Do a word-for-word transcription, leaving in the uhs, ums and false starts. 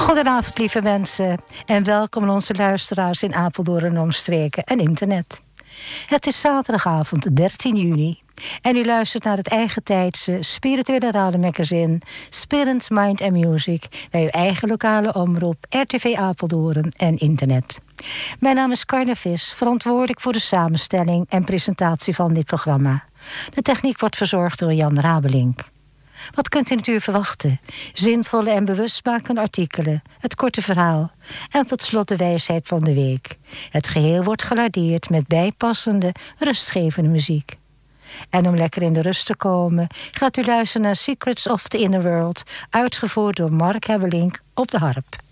Goedenavond, lieve mensen, en welkom aan onze luisteraars in Apeldoorn en omstreken en internet. Het is zaterdagavond dertien juni en u luistert naar het eigen tijdse spirituele radiomagazine Spirit, Mind and Music bij uw eigen lokale omroep R T V Apeldoorn en internet. Mijn naam is Carla Vis, verantwoordelijk voor de samenstelling en presentatie van dit programma. De techniek wordt verzorgd door Jan Rabelink. Wat kunt u natuurlijk verwachten? Zinvolle en bewustmakende artikelen, het korte verhaal en tot slot de wijsheid van de week. Het geheel wordt gelardeerd met bijpassende, rustgevende muziek. En om lekker in de rust te komen, gaat u luisteren naar Secrets of the Inner World, uitgevoerd door Mark Hebbelink op de harp.